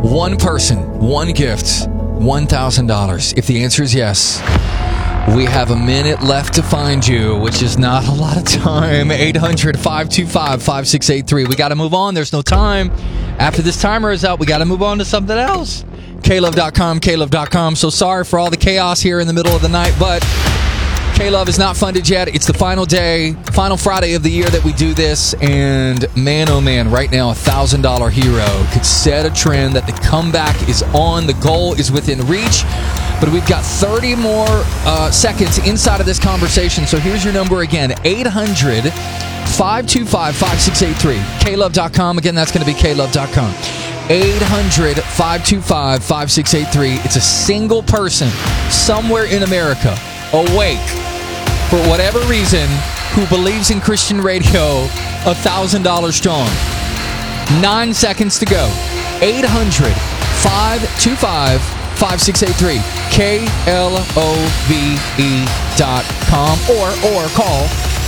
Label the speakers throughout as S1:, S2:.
S1: One person, one gift, $1,000. If the answer is yes, we have a minute left to find you, which is not a lot of time. 800-525-5683. We got to move on. There's no time. After this timer is out, we got to move on to something else. KLove.com, KLove.com. So sorry for all the chaos here in the middle of the night, but K-Love is not funded yet. It's the final day, final Friday of the year that we do this. And man, oh man, right now, $1,000 hero could set a trend that the comeback is on. The goal is within reach. But we've got 30 more seconds inside of this conversation. So here's your number again, 800-525-5683. KLove.com. Again, that's going to be KLove.com. 800-525-5683. It's a single person somewhere in America awake for whatever reason who believes in Christian radio, $1,000 strong. 9 seconds to go. 800-525-5683. KLOVE.com or call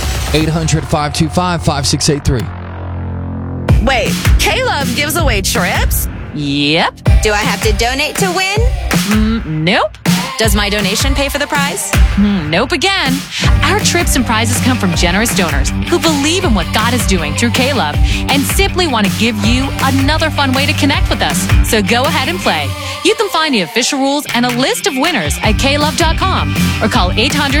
S1: 800-525-5683.
S2: Wait, K-Love gives away trips?
S3: Yep.
S2: Do I have to donate to win?
S3: Nope.
S2: Does my donation pay for the prize?
S3: Nope again. Our trips and prizes come from generous donors who believe in what God is doing through K-Love and simply want to give you another fun way to connect with us. So go ahead and play. You can find the official rules and a list of winners at klove.com or call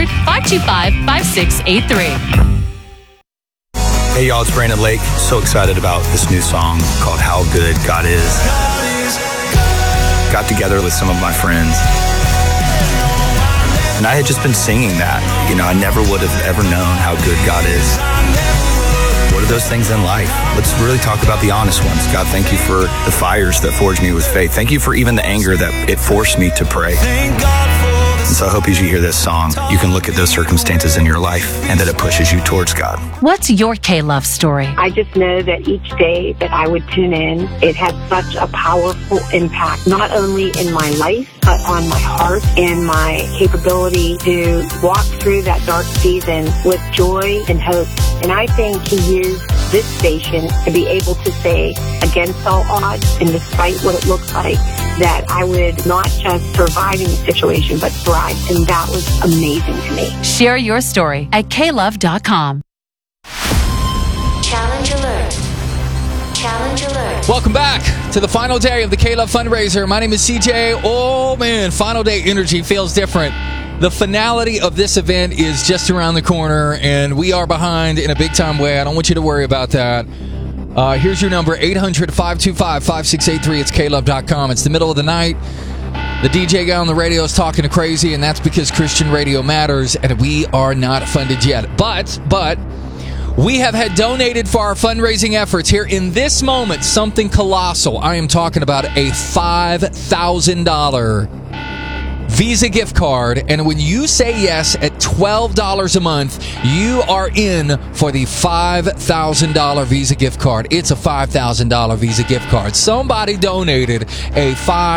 S3: 800-525-5683.
S4: Hey y'all, it's Brandon Lake. So excited about this new song called How Good God Is. Got together with some of my friends, and I had just been singing that. You know, I never would have ever known how good God is. What are those things in life? Let's really talk about the honest ones. God, thank you for the fires that forged me with faith. Thank you for even the anger that it forced me to pray. And so I hope as you hear this song, you can look at those circumstances in your life and that it pushes you towards God.
S3: What's your K-Love story?
S5: I just know that each day that I would tune in, it had such a powerful impact, not only in my life, but on my heart and my capability to walk through that dark season with joy and hope. And I think He used this station to be able to say, against all odds, and despite what it looks like, that I would not just survive in the situation, but thrive. And that was amazing to me.
S3: Share your story at klove.com.
S6: Challenge alert. Challenge alert.
S1: Welcome back to the final day of the K-Love fundraiser. My name is CJ. Oh man, final day energy feels different. The finality of this event is just around the corner, and we are behind in a big-time way. I don't want you to worry about that. Here's your number, 800-525-5683. It's klove.com. It's the middle of the night. The DJ guy on the radio is talking to crazy, and that's because Christian radio matters, and we are not funded yet. But we have had donated for our fundraising efforts here in this moment, something colossal. I am talking about a $5,000 Visa gift card, and when you say yes at $12 a month, you are in for the $5,000 Visa gift card. It's a $5,000 Visa gift card. Somebody donated a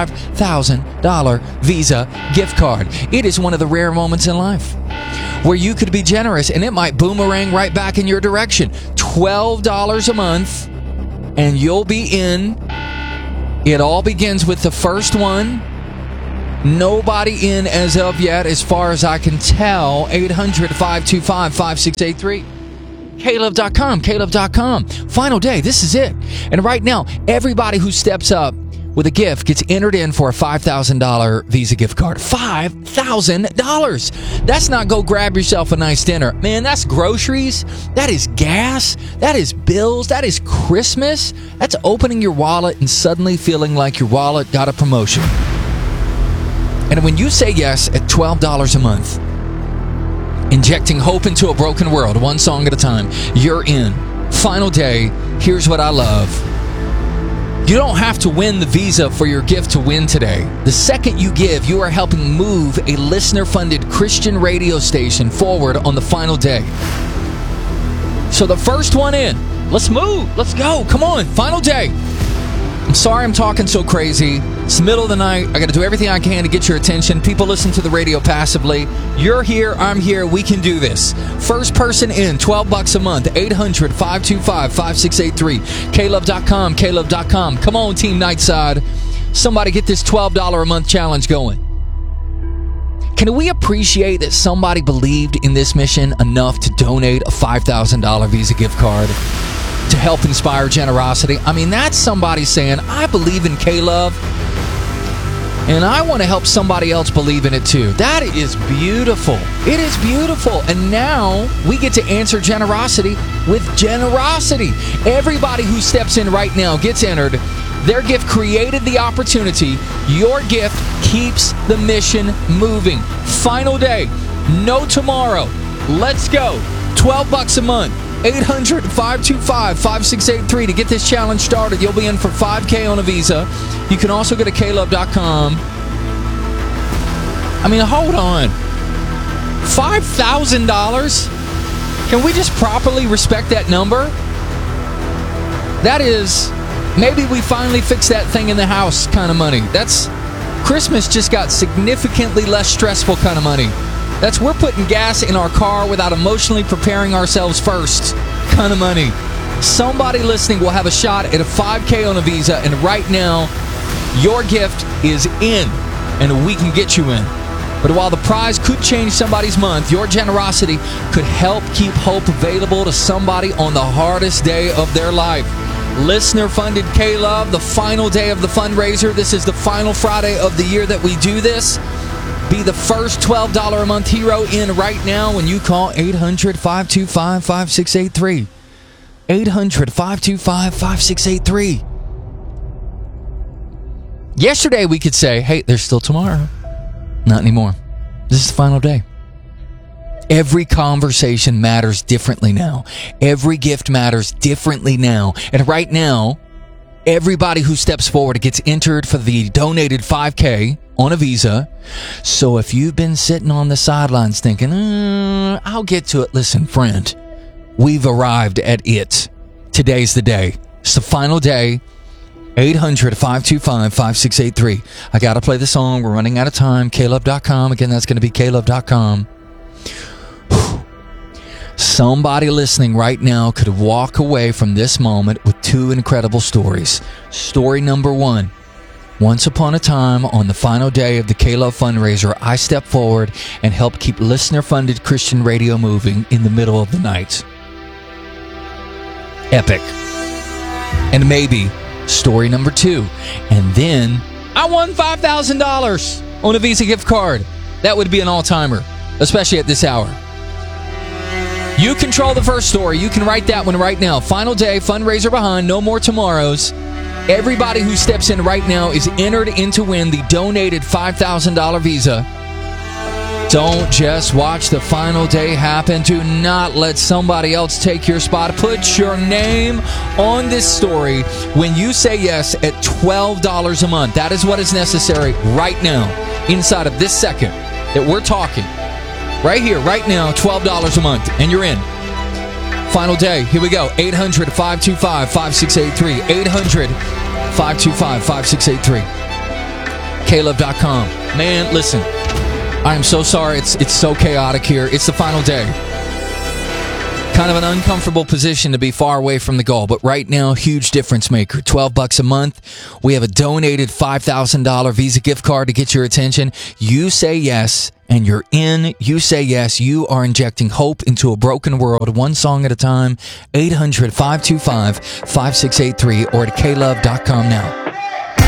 S1: $5,000 Visa gift card. It is one of the rare moments in life where you could be generous, and it might boomerang right back in your direction. $12 a month, and you'll be in. It all begins with the first one. Nobody in as of yet, as far as I can tell. 800-525-5683. KLove.com, KLove.com. Final day, this is it. And right now, everybody who steps up with a gift gets entered in for a $5,000 Visa gift card. $5,000. That's not go grab yourself a nice dinner. Man, that's groceries. That is gas. That is bills. That is Christmas. That's opening your wallet and suddenly feeling like your wallet got a promotion. And when you say yes at $12 a month, injecting hope into a broken world, one song at a time, you're in. Final day, here's what I love. You don't have to win the Visa for your gift to win today. The second you give, you are helping move a listener-funded Christian radio station forward on the final day. So the first one in, let's move, let's go, come on, final day. I'm sorry I'm talking so crazy. It's the middle of the night. I got to do everything I can to get your attention. People listen to the radio passively. You're here. I'm here. We can do this. First person in, $12 a month. 800-525-5683. KLove.com, KLove.com. Come on, Team Nightside. somebody get this $12 a month challenge going. Can we appreciate that somebody believed in this mission enough to donate a $5,000 Visa gift card to help inspire generosity? I mean, that's somebody saying, I believe in K-Love, and I want to help somebody else believe in it too. That is beautiful. It is beautiful. And now we get to answer generosity with generosity. Everybody who steps in right now gets entered. Their gift created the opportunity. Your gift keeps the mission moving. Final day. No tomorrow. Let's go. $12 a month. 800-525-5683 to get this challenge started. You'll be in for $5K on a Visa. You can also go to klove.com. I mean, hold on. $5,000? Can we just properly respect that number? That is, maybe we finally fix that thing in the house kind of money. That's, Christmas just got significantly less stressful kind of money. That's, we're putting gas in our car without emotionally preparing ourselves first kind of money. Somebody listening will have a shot at a $5K on a Visa, and right now, your gift is in, and we can get you in. But while the prize could change somebody's month, your generosity could help keep hope available to somebody on the hardest day of their life. Listener-funded K-Love, the final day of the fundraiser. This is the final Friday of the year that we do this. Be the first $12 a month hero in right now when you call 800-525-5683. 800-525-5683. Yesterday we could say, hey, there's still tomorrow. Not anymore. This is the final day. Every conversation matters differently now. Every gift matters differently now. And right now, everybody who steps forward gets entered for the donated $5K on a Visa. So if you've been sitting on the sidelines thinking, I'll get to it. Listen, friend, we've arrived at it. Today's the day. It's the final day. 800-525-5683. I got to play the song. We're running out of time. klove.com. Again, that's going to be klove.com. Somebody listening right now could walk away from this moment with two incredible stories. Story number one. Once upon a time, on the final day of the K-Love fundraiser, I stepped forward and helped keep listener-funded Christian radio moving in the middle of the night. Epic. And maybe story number two. And then I won $5,000 on a Visa gift card. That would be an all-timer, especially at this hour. You control the first story. You can write that one right now. Final day, fundraiser behind, no more tomorrows. Everybody who steps in right now is entered in to win the donated $5,000 Visa. Don't just watch the final day happen. Do not let somebody else take your spot. Put your name on this story when you say yes at $12 a month. That is what is necessary right now, inside of this second that we're talking. Right here, right now, $12 a month, and you're in. Final day. Here we go. 800-525-5683. 800-525-5683. klove.com. Man, listen. I am so sorry. It's so chaotic here. It's the final day. Kind of an uncomfortable position to be far away from the goal, but right now, huge difference maker. $12 a month. We have a donated $5,000 Visa gift card to get your attention. You say yes, and you're in. You say yes. You are injecting hope into a broken world, one song at a time. 800-525-5683 or to klove.com now.